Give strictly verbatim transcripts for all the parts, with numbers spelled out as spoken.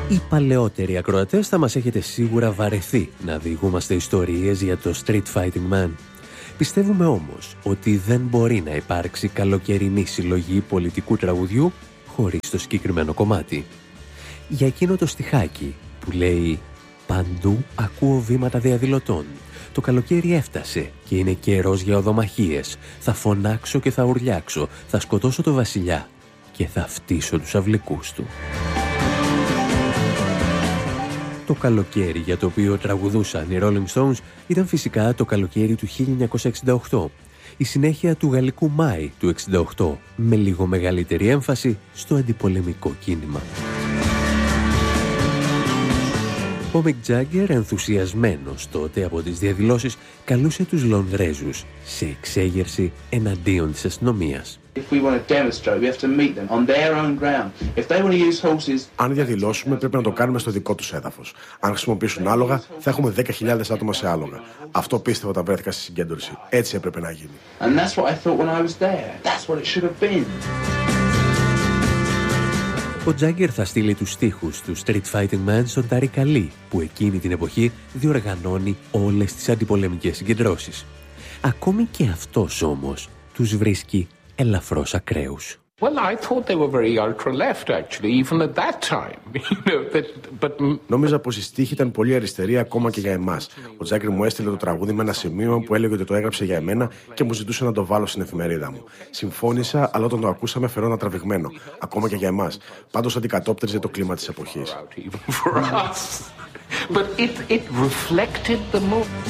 Οι παλαιότεροι ακροατές θα μας έχετε σίγουρα βαρεθεί να διηγούμαστε ιστορίες για το Street Fighting Man. Πιστεύουμε όμως ότι δεν μπορεί να υπάρξει καλοκαιρινή συλλογή πολιτικού τραγουδιού χωρίς το συγκεκριμένο κομμάτι. Για εκείνο το στιχάκι που λέει «Παντού ακούω βήματα διαδηλωτών. Το καλοκαίρι έφτασε και είναι καιρός για οδομαχίες. Θα φωνάξω και θα ουρλιάξω. Θα σκοτώσω το βασιλιά και θα φτύσω τους αυλικούς του». Το καλοκαίρι για το οποίο τραγουδούσαν οι Rolling Stones ήταν φυσικά το καλοκαίρι του χίλια εννιακόσια εξήντα οκτώ, η συνέχεια του γαλλικού Μάη του εξήντα οκτώ, με λίγο μεγαλύτερη έμφαση στο αντιπολεμικό κίνημα. Ο Μικ Τζάγκερ, ενθουσιασμένος τότε από τις διαδηλώσεις, καλούσε τους Λονδρέζους σε εξέγερση εναντίον της αστυνομίας. Αν διαδηλώσουμε, πρέπει να το κάνουμε στο δικό τους έδαφος. Αν χρησιμοποιήσουν άλογα, θα έχουμε δέκα χιλιάδες άτομα σε άλογα. Αυτό πίστευα όταν βρέθηκα στη συγκέντρωση. Έτσι έπρεπε να γίνει. Ο Τζάγκερ θα στείλει τους στίχους του Street Fighting Man στον Ταρίκ Αλί, που εκείνη την εποχή διοργανώνει όλες τις αντιπολεμικές συγκεντρώσεις. Ακόμη και αυτός όμως τους βρίσκει ελαφρώς ακραίους. Well, I thought they were very ultra-left, actually, even at that time. You know, that, but... Νόμιζα πως η στίχη ήταν πολύ αριστερή ακόμα και για εμάς. Ο Τζάγκερ μου έστειλε το τραγούδι με ένα σημείο που έλεγε ότι το έγραψε για εμένα και μου ζητούσε να το βάλω στην εφημερίδα μου. Συμφώνησα, αλλά όταν το ακούσαμε φαινόταν τραβηγμένο, ακόμα και για εμάς. Πάντως αντικατόπτριζε το κλίμα της εποχής. But it, it reflected the mood.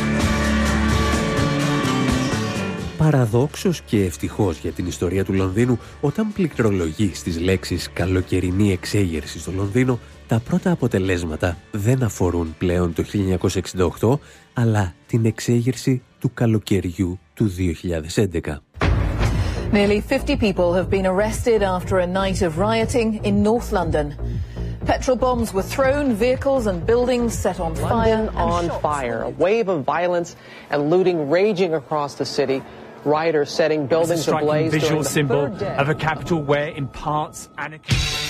Παραδόξως και ευτυχώς για την ιστορία του Λονδίνου, όταν πληκτρολογείς τις λέξεις «καλοκαιρινή εξέγερση» στο Λονδίνο, τα πρώτα αποτελέσματα δεν αφορούν πλέον το χίλια εννιακόσια εξήντα οκτώ, αλλά την εξέγερση του καλοκαιριού του δύο χιλιάδες έντεκα. Nearly fifty people have been arrested after a night of rioting in North London. Petrol bombs were thrown, vehicles and buildings set on fire. London on fire. A wave of violence and looting raging across the city. Rioters setting buildings ablaze during the third day. Of a capital where in parts anarchy